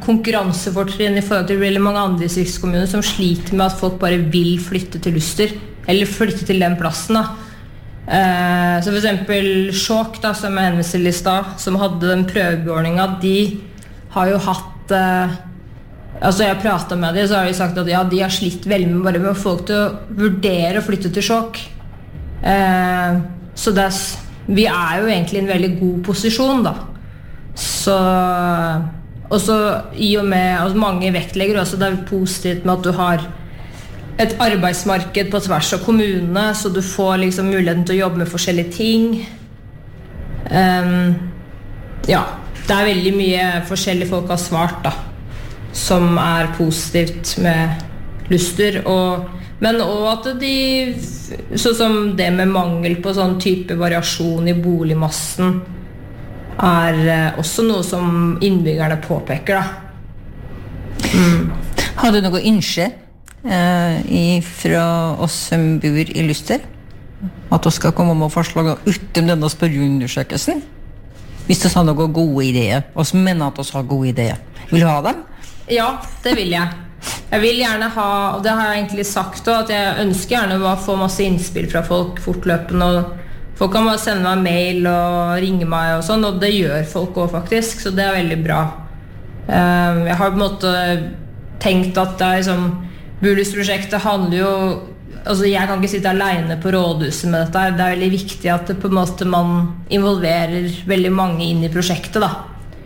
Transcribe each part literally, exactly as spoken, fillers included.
konkurransefortrinn I forhold til veldig mange andre distriktskommuner som sliter med at folk bare vil flytte til Luster, eller flytte til den plassen da. Eh, så for eksempel Sjåk da, som jeg henviste til I stad, som hadde den prøveordningen, de har jo hatt eh, altså jeg pratet med dem, så har de sagt at ja, de har slitt veldig med bare med folk til å vurdere å flytte til Sjåk. Eh, så det er, vi er jo egentlig I en veldig god posisjon da. Så og så I og med altså mange vektlegger også det er positivt med at du har et arbeidsmarked på tvers av kommunene så du får liksom muligheten til å jobbe med forskjellige ting um, ja, det er veldig mye forskjellige folk har svart da som er positivt med Luster og, men også at de sånn som det med mangel på sånn type variasjon I boligmassen er også noe som innbyggerne påpeker da. Mm. Har du noe innskje eh, fra oss som bor I Luster? At du skal komme med forslag utom denne spørreundersøkelsen? Hvis du har noen gode ideer, og som mener at du har gode ideer. Vil du ha dem? Ja, det vil jeg. Jeg vil gjerne ha, og det har jeg egentlig sagt også, at jeg ønsker gjerne å få masse innspill fra folk fortløpende og folk kan bare sende meg mail og ringe meg og sånn, og det gjør folk også faktisk, så det er veldig bra. Jeg har på en måte tenkt at det er liksom, Bulus-prosjektet handler jo, altså jeg kan ikke sitte alene på rådhuset med dette, det er veldig viktig at det på en måte man involverer veldig mange inn I prosjektet da.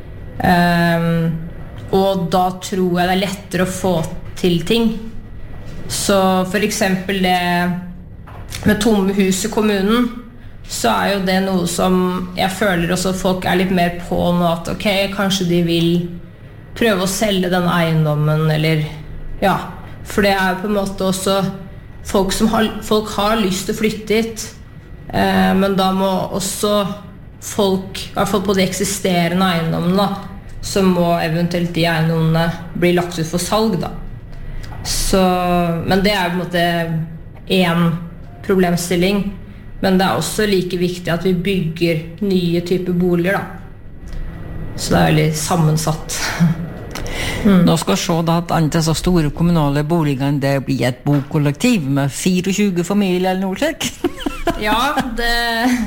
Og da tror jeg det er lettere å få til ting. Så for eksempel det med tomme hus I kommunen, så er jo det noe som jeg føler også folk er litt mer på nå at ok, kanskje de vil prøve å selge den eiendommen eller ja, for det er på en måte også folk som har, folk har lyst til å flytte dit eh, men da må også folk, I hvert fall på de eksisterende eiendommene da, så må eventuelt de eiendommene bli lagt ut for salg da så, men det er på en måte en problemstilling men det er også like viktig at vi bygger nye typer boliger da. Så det er veldig sammensatt. Mm. Nå skal se da at andre så store kommunale boligene det blir et bokollektiv med tjuefire familier eller noe slik. Ja, det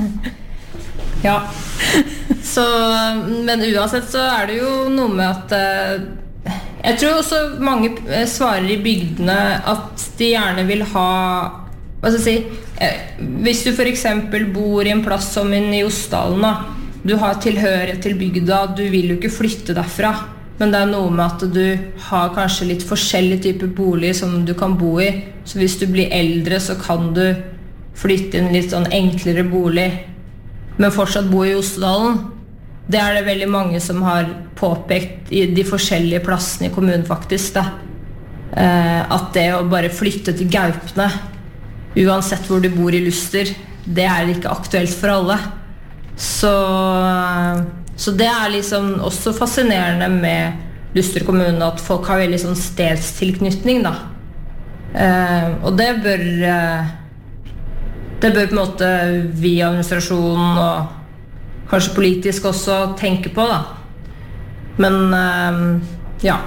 ja. Så, men uansett så er det jo noe med at jeg tror også mange svarer I bygdene at de gjerne vil ha hva skal jeg si, hvis du for eksempel bor I en plass som I Osdalen da, du har tilhørighet til bygda, du vil jo ikke flytte derfra, men det er noe med at du har kanskje litt forskjellige typer bolig som du kan bo I, så hvis du blir eldre så kan du flytte I en litt sånn enklere bolig, men fortsatt bo I Osdalen. Det er det veldig mange som har påpekt I de forskjellige plassene I kommunen faktisk da. At det å bare flytte til Gaupne uansett hvor du bor I Luster det er ikke aktuelt for alle så, så det er liksom også fascinerende med Luster kommune at folk har veldig sånn stedstilknytning da eh, og det bør det bør på en måte vi administrasjonen og kanskje politisk også tenke på da men eh, ja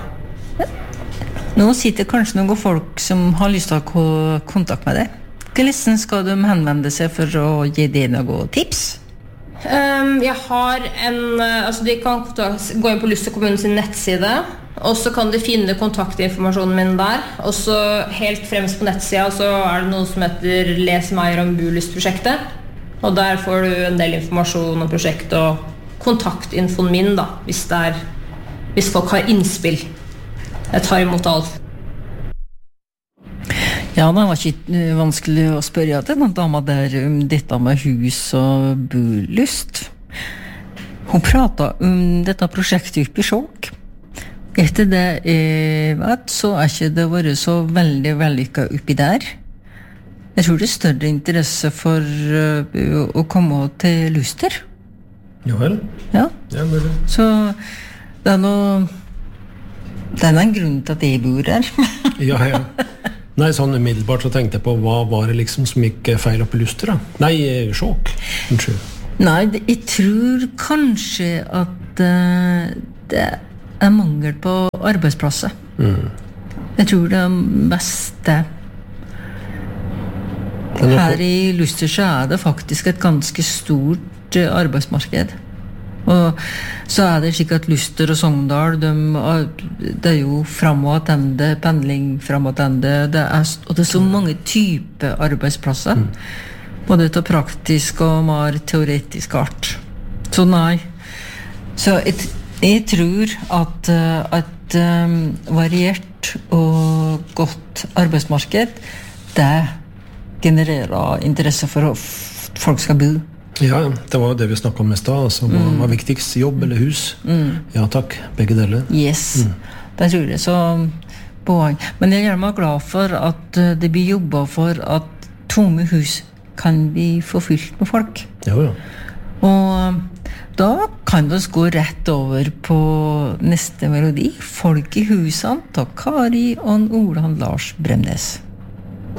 Nå sitter kanskje noen folk som har lyst til å ha kontakt med deg Hvordan skal de henvende seg for å gi deg noen tips? Um, jeg har en, altså de kan gå inn på Luster kommunen sin nettside, og så kan de finne kontaktinformasjonen min der, og så helt fremst på nettsida så er det noe som heter Les mer om Bulus-prosjektet, og der får du en del informasjon om prosjektet og kontaktinfoen min da, hvis, det er, hvis folk har innspill. Jeg tar imot alt. Ja, det var ikke vanskelig å spørre til den dama der om dette med hus og bolyst. Hun pratet om dette prosjektet oppe I Sjåk. Etter det jeg vet, så er ikke det vært så veldig vellykket oppi der. Jeg tror det er større interesse for uh, å komme til Luster. Jo vel. Ja. Ja, mulig. Så det er noe... Det er en grunn til at jeg bor her. Ja, ja. Nei, sånn umiddelbart så tenkte jeg på hva var det liksom som gikk feil opp I Luster da? Nei, Sjåk. Unnskyld. Nei, det, jeg tror kanskje at uh, det er mangel på arbeidsplasser. Mm. Jeg tror det er mest det. Her i Luster så er det faktisk et ganske stort eh, arbeidsmarked. Og så er det slik at Luster og Sogndal, de, det er jo frem og attende, pendling frem og attende, det er, og det er så mange typer arbeidsplasser. Mm. Både til praktisk og mer teoretisk art. Så nei. Så jeg, jeg tror at et um, variert og godt arbeidsmarked, det genererer interesse for at folk skal bo. Ja, det var det vi snakket om i sted, altså, hva mm. var viktigst, jobb eller hus? Mm. Ja takk, begge deler. Yes, mm. det tror jeg så poeng. Men jeg er gjerne glad for at det blir jobbet for at tomme hus kan bli forfylt med folk. Ja, ja. Og da kan vi gå rett over på neste melodi. Folk i husene, ta Kari og Olan Lars Bremnes.